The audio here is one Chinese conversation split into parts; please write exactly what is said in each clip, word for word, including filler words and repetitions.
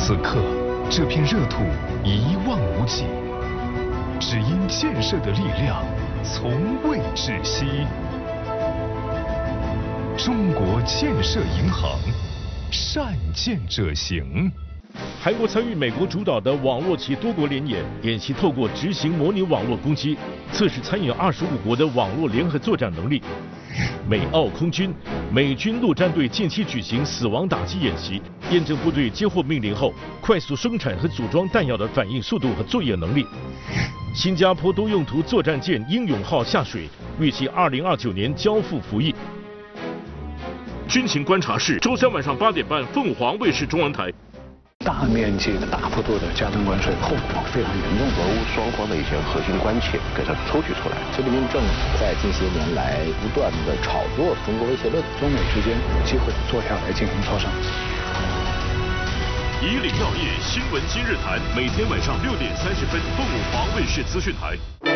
此刻，这片热土一望无际，只因建设的力量从未止息。中国建设银行，善建者行。 韩国参与美国主导的网络及多国联演，演习透过执行模拟网络攻击，测试参与二十五国的网络联合作战能力。美澳空军、美军陆战队近期举行死亡打击演习，验证部队接获命令后快速生产和组装弹药的反应速度和作业能力。新加坡多用途作战舰英勇号下水，预计二零二九年交付服役。军情观察室，周三晚上八点半，凤凰卫视中文台。 大面积的、大幅度的加征关税，后果非常严重。 俄乌双方的一些核心关切给它抽取出来。 习近平政府在近些年来不断的炒作中国威胁论， 中美之间有机会坐下来进行磋商。 以岭药业新闻今日谈，每天晚上六点三十分，凤凰卫视资讯台。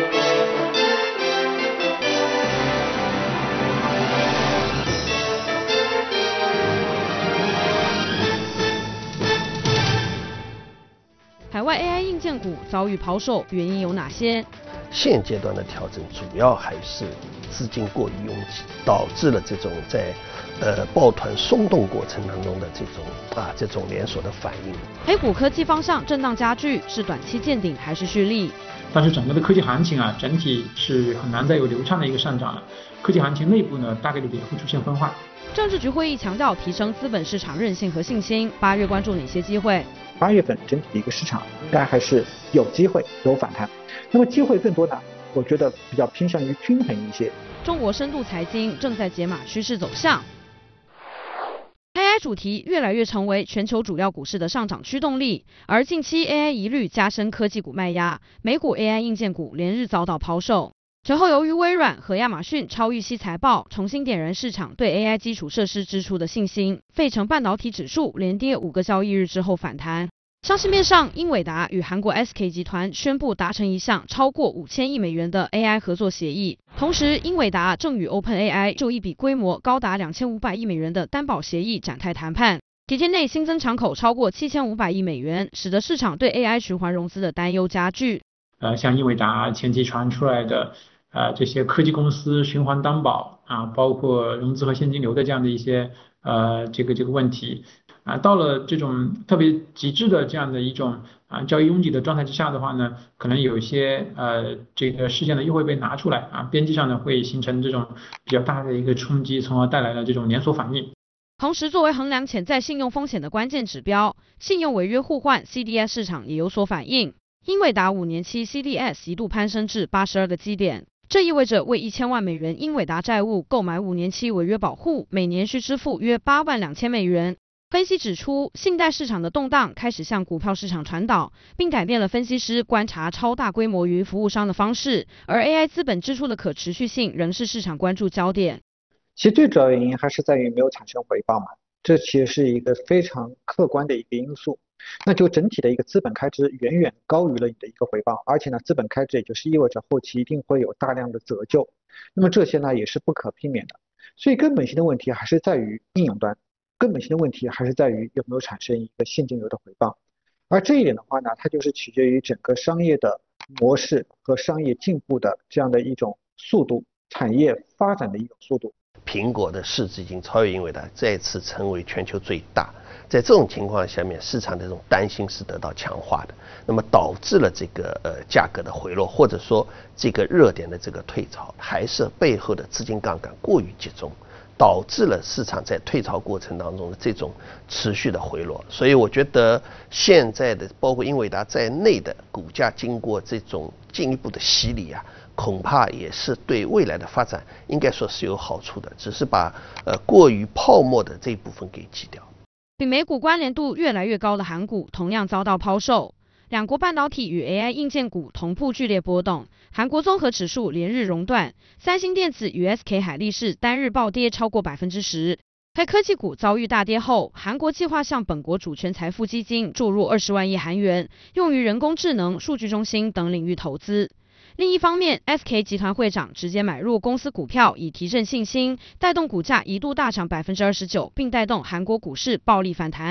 海外 A I 硬件股遭遇抛售，原因有哪些？ 现阶段的调整主要还是资金过于拥挤，导致了这种在呃抱团松动过程当中的这种啊这种连锁的反应。 A 股科技方向震荡加剧，是短期见顶还是蓄力？ 但是整个的科技行情啊，整体是很难再有流畅的一个上涨了。科技行情内部呢，大概率也会出现分化。 政治局会议强调提升资本市场韧性和信心，八月关注哪些机会？ 八月份整体的一个市场应该还是有机会有反弹，那么机会更多呢？我觉得比较偏向于均衡一些。 中国深度财经正在解码趋势走向。A I 主题越来越成为全球主要股市的上涨驱动力，而近期 A I 疑虑加深科技股卖压，美股 A I 硬件股连日遭到抛售。随后由于微软和亚马逊超预期财报，重新点燃市场对 A I 基础设施支出的信心，费城半导体指数连跌五个交易日之后反弹。消息面上，英伟达与韩国 S K 集团宣布达成一项超过五千亿美元的 A I 合作协议，同时英伟达正与 OpenAI 就一笔规模高达两千五百亿美元的担保协议展开谈判。几天内新增敞口超过七千五百亿美元，使得市场对 A I 循环融资的担忧加剧。 呃，像英伟达前期传出来的呃这些科技公司循环担保啊，包括融资和现金流的这样的一些呃这个这个问题。啊，到了这种特别极致的这样的一种啊交易拥挤的状态之下的话呢，可能有一些呃这个事件呢又会被拿出来啊，边际上呢会形成这种比较大的一个冲击，从而带来了这种连锁反应。 同时，作为衡量潜在信用风险的关键指标，信用违约互换 C D S 市场也有所反应。英伟达五年期 C D S 一度攀升至八十二个基点。这意味着为一千万美元英伟达债务购买五年期违约保护，每年需支付约八万两千美元。分析指出，信贷市场的动荡开始向股票市场传导，并改变了分析师观察超大规模云服务商的方式，而 A I 资本支出的可持续性仍是市场关注焦点。 其实最主要原因还是在于没有产生回报嘛，这其实是一个非常客观的一个因素。那就整体的一个资本开支远远高于了你的一个回报，而且呢，资本开支也就是意味着后期一定会有大量的折旧，那么这些呢也是不可避免的。所以根本性的问题还是在于应用端。根本性的问题还是在于有没有产生一个现金流的回报，而这一点的话呢，它就是取决于整个商业的模式和商业进步的这样的一种速度，产业发展的一种速度。 苹果的市值已经超越英伟达，再次成为全球最大。在这种情况下面，市场的这种担心是得到强化的，那么导致了这个呃价格的回落，或者说这个热点的这个退潮，还是背后的资金杠杆过于集中。导致了市场在退潮过程当中的这种持续的回落，所以我觉得现在的包括英伟达在内的股价经过这种进一步的洗礼啊，恐怕也是对未来的发展应该说是有好处的，只是把呃过于泡沫的这一部分给挤掉。 比美股关联度越来越高的韩股同样遭到抛售。两国半导体与 A I 硬件股同步剧烈波动，韩国综合指数连日熔断，三星电子与 S K 海力士单日暴跌超过百分之十。在科技股遭遇大跌后，韩国计划向本国主权财富基金注入二十万亿韩元，用于人工智能、数据中心等领域投资。另一方面 ，S K 集团会长直接买入公司股票以提振信心，带动股价一度大涨百分之二十九，并带动韩国股市暴力反弹。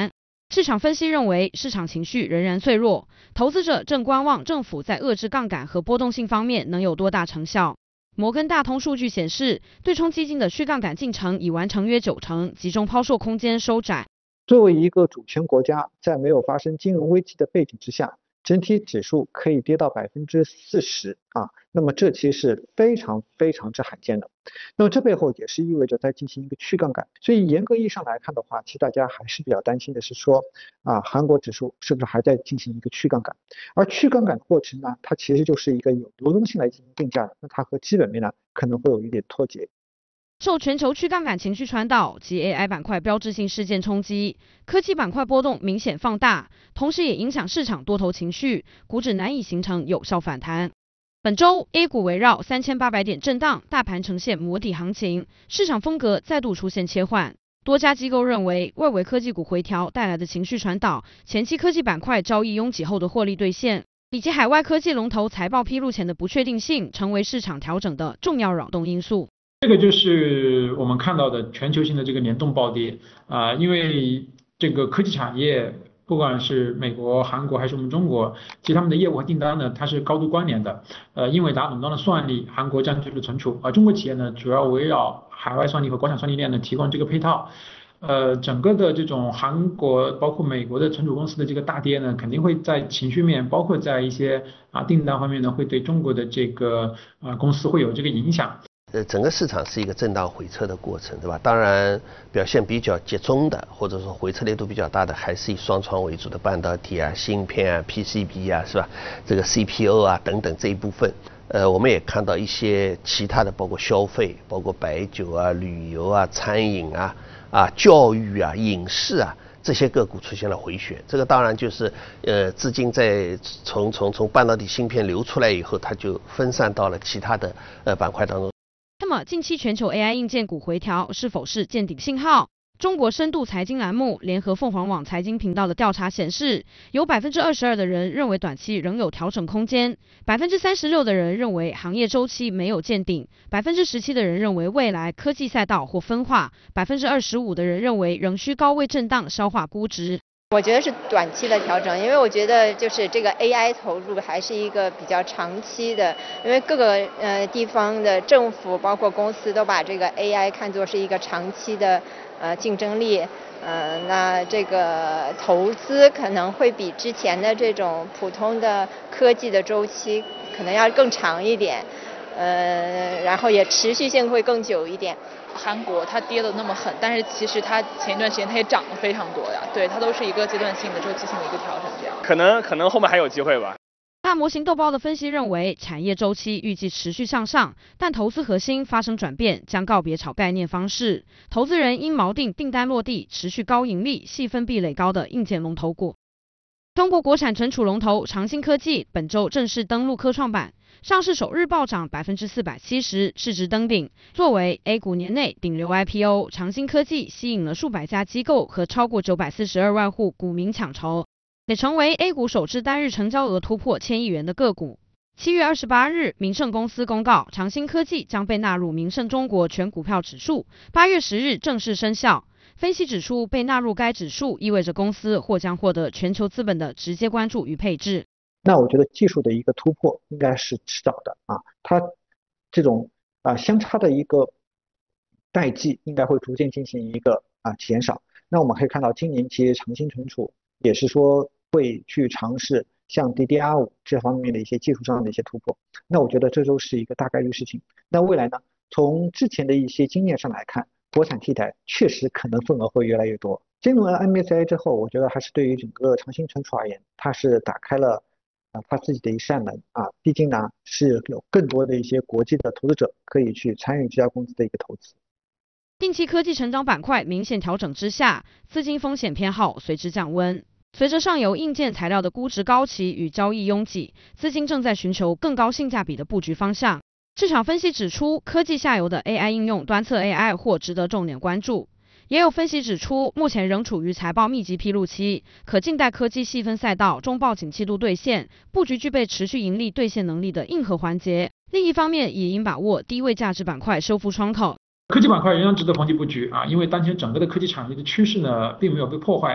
市场分析认为，市场情绪仍然脆弱，投资者正观望政府在遏制杠杆和波动性方面能有多大成效。摩根大通数据显示，对冲基金的去杠杆进程已完成约九成，集中抛售空间收窄。 作为一个主权国家，在没有发生金融危机的背景之下，整体指数可以跌到百分之四十啊，那么这其实是非常非常之罕见的。那么这背后也是意味着在进行一个去杠杆，所以严格意义上来看的话，其实大家还是比较担心的是说啊，韩国指数是不是还在进行一个去杠杆？而去杠杆的过程呢，它其实就是一个有流动性来进行定价的，那它和基本面呢可能会有一点脱节。 受全球去杠杆情绪传导及 A I 板块标志性事件冲击，科技板块波动明显放大，同时也影响市场多头情绪，股指难以形成有效反弹。本周 A 股围绕三千八百点震荡，大盘呈现摸底行情，市场风格再度出现切换。多家机构认为，外围科技股回调带来的情绪传导，前期科技板块交易拥挤后的获利兑现，以及海外科技龙头财报披露前的不确定性，成为市场调整的重要扰动因素。 这个就是我们看到的全球性的这个联动暴跌啊、呃，因为这个科技产业，不管是美国、韩国还是我们中国，其实他们的业务和订单呢，它是高度关联的。呃，英伟达垄断了算力，韩国占据了存储，而中国企业呢，主要围绕海外算力和国产算力链呢提供这个配套。呃，整个的这种韩国包括美国的存储公司的这个大跌呢，肯定会在情绪面，包括在一些啊订单方面呢，会对中国的这个啊公司会有这个影响。 呃，整个市场是一个震荡回撤的过程，对吧？当然，表现比较集中的，或者说回撤力度比较大的，还是以双创为主的半导体啊、芯片啊、P C B 啊，是吧？这个 C P U 啊等等这一部分。呃，我们也看到一些其他的，包括消费、包括白酒啊、旅游啊、餐饮啊、啊教育啊、影视啊。这些个股出现了回旋，这个当然就是呃资金在从从从半导体芯片流出来以后，它就分散到了其他的呃板块当中。 那么近期全球 A I 硬件股回调是否是见顶信号？中国深度财经栏目联合凤凰网财经频道的调查显示，有 百分之二十二 的人认为短期仍有调整空间， 百分之三十六 的人认为行业周期没有见顶， 百分之十七 的人认为未来科技赛道或分化， 百分之二十五 的人认为仍需高位震荡消化估值。 我觉得是短期的调整，因为我觉得就是这个 A I 投入还是一个比较长期的，因为各个呃地方的政府包括公司都把这个 A I 看作是一个长期的呃竞争力，呃那这个投资可能会比之前的这种普通的科技的周期可能要更长一点，呃然后也持续性会更久一点。 韩国它跌得那么狠，但是其实它前一段时间它也涨得非常多呀，对，它都是一个阶段性的周期性的一个调整这样。 可能可能后面还有机会吧。 大模型豆包的分析认为，产业周期预计持续向上，但投资核心发生转变，将告别炒概念方式，投资人应锚定订单落地、持续高盈利、细分壁垒高的硬件龙头股。中国国产存储龙头长兴科技本周正式登陆科创板，上市首日暴涨 百分之四百七十， 市值登顶。作为 A 股年内顶流 I P O， 长兴科技吸引了数百家机构和超过九百四十二万户股民抢筹，也成为 A 股首支单日成交额突破千亿元的个股。七月二十八日，明晟公司公告，长兴科技将被纳入明晟中国全股票指数，八月十日正式生效。分析指出，被纳入该指数意味着公司或将获得全球资本的直接关注与配置。 那我觉得技术的一个突破应该是迟早的啊，它这种啊相差的一个代际应该会逐渐进行一个啊减少。那我们可以看到，今年其实长兴存储也是说会去尝试像 D D R 五 这方面的一些技术上的一些突破。那我觉得这都是一个大概率事情。那未来呢，从之前的一些经验上来看，国产替代确实可能份额会越来越多。金融 M S C I 之后，我觉得还是对于整个长兴存储而言，它是打开了啊它自己的一扇门啊，毕竟呢是有更多的一些国际的投资者可以去参与这家公司的一个投资。 近期科技成长板块明显调整之下，资金风险偏好随之降温。随着上游硬件材料的估值高企与交易拥挤，资金正在寻求更高性价比的布局方向。市场分析指出，科技下游的 A I 应用端侧 A I 或值得重点关注。也有分析指出，目前仍处于财报密集披露期，可静待科技细分赛道中报景气度兑现，布局具备持续盈利兑现能力的硬核环节。另一方面，也应把握低位价值板块修复窗口。 科技板块仍然值得逢低布局啊，因为当前整个的科技产业的趋势呢，并没有被破坏。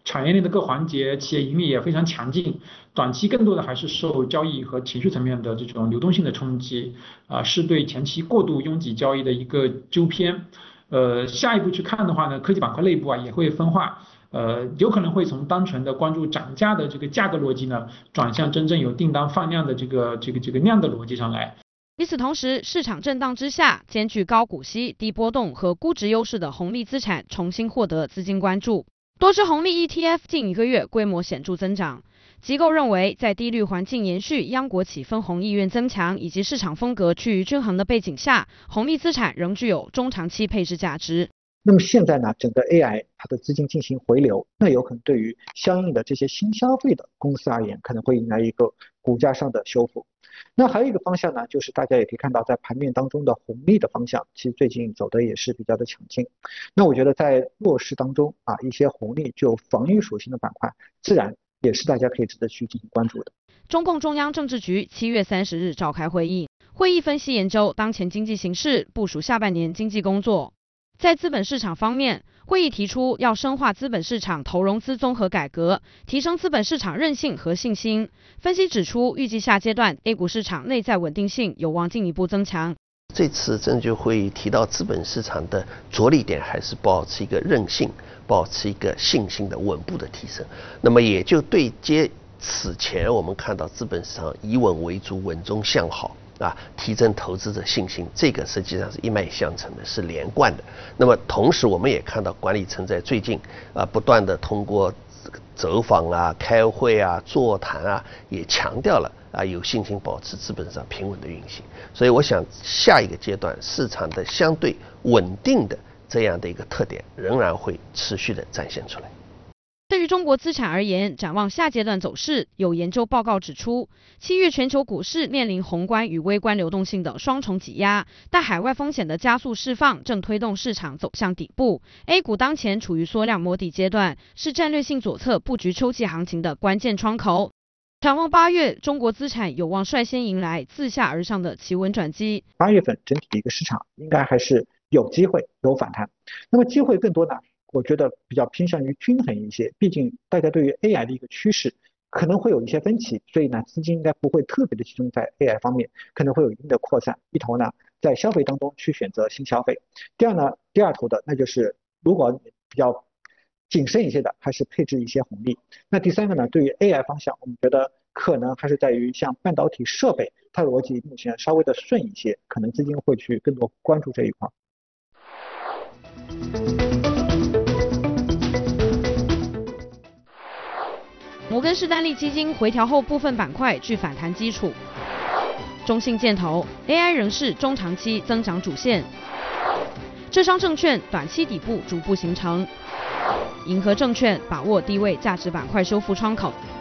产业链的各环节企业盈利也非常强劲，短期更多的还是受交易和情绪层面的这种流动性的冲击，啊、呃，是对前期过度拥挤交易的一个纠偏。呃，下一步去看的话呢，科技板块内部啊也会分化。呃，有可能会从单纯的关注涨价的这个价格逻辑呢，转向真正有订单放量的这个这个这个量的逻辑上来。 与此同时，市场震荡之下，兼具高股息、低波动和估值优势的红利资产重新获得资金关注。多只红利 E T F 近一个月规模显著增长。机构认为，在低率环境延续、央国企分红意愿增强以及市场风格趋于均衡的背景下，红利资产仍具有中长期配置价值。 那么现在呢，整个 A I 它的资金进行回流，那有可能对于相应的这些新消费的公司而言，可能会迎来一个股价上的修复。那还有一个方向呢，就是大家也可以看到，在盘面当中的红利的方向，其实最近走的也是比较的强劲。那我觉得在弱势当中啊，一些红利具有防御属性的板块，自然也是大家可以值得去进行关注的。 中共中央政治局七月三十日召开会议，会议分析研究当前经济形势，部署下半年经济工作。在资本市场方面，会议提出要深化资本市场投融资综合改革，提升资本市场韧性和信心。分析指出，预计下阶段 A 股市场内在稳定性有望进一步增强。 这次政治局会议提到资本市场的着力点还是保持一个韧性，保持一个信心的稳步的提升。那么也就对接此前我们看到资本市场以稳为主，稳中向好。啊，提振投资者信心，这个实际上是一脉相承的，是连贯的。那么同时，我们也看到管理层在最近啊，不断的通过走访啊、开会啊、座谈啊，也强调了啊有信心保持资本市场平稳的运行。所以，我想下一个阶段市场的相对稳定的这样的一个特点，仍然会持续的展现出来。 对于中国资产而言，展望下阶段走势，有研究报告指出，七月全球股市面临宏观与微观流动性的双重挤压，但海外风险的加速释放正推动市场走向底部。A 股当前处于缩量摸底阶段，是战略性左侧布局秋季行情的关键窗口。展望八月，中国资产有望率先迎来自下而上的企稳转机。 八月份整体的一个市场应该还是有机会有反弹，那么机会更多呢？我觉得比较偏向于均衡一些，毕竟大家对于 A I 的一个趋势可能会有一些分歧，所以呢，资金应该不会特别的集中在 A I 方面，可能会有一定的扩散。一头呢，在消费当中去选择新消费；第二呢，第二头的那就是如果比较谨慎一些的，还是配置一些红利。那第三个呢，对于 A I 方向，我们觉得可能还是在于像半导体设备，它的逻辑目前稍微的顺一些，可能资金会去更多关注这一块。 摩根士丹利基金回调后，部分板块具反弹基础。中信建投 A I 仍是中长期增长主线。浙商证券短期底部逐步形成。银河证券把握低位价值板块修复窗口。